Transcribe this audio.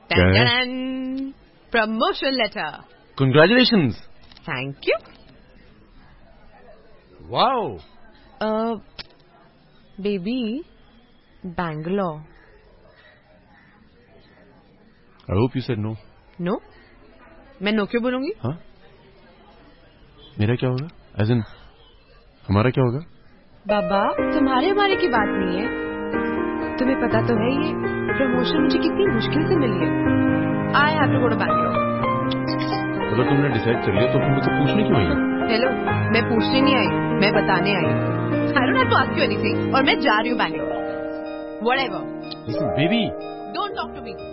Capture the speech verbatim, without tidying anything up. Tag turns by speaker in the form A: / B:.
A: Promotion letter.
B: Congratulations.
A: Thank you.
B: Wow.
A: Uh, baby, Bangalore.
B: I hope you said no.
A: No? मैं no क्यों बोलूंगी?
B: हाँ? मेरा क्या होगा? As in, हमारा क्या होगा?
A: बाबा, तुम्हारे हमारे की बात नहीं है. तुम्हें पता तो है ये प्रमोशन मुझे कितनी मुश्किल से मिली है. I have to go to Bangalore.
B: अगर तुमने डिसाइड कर लिया तो तुम मुझसे पूछने क्यों आई?
A: हेलो, मैं पूछने नहीं आई, मैं बताने आई. I don't have to ask you anything. और मैं जा रही हूँ Bangalore. Whatever.
B: Listen, baby.
A: Don't talk to me.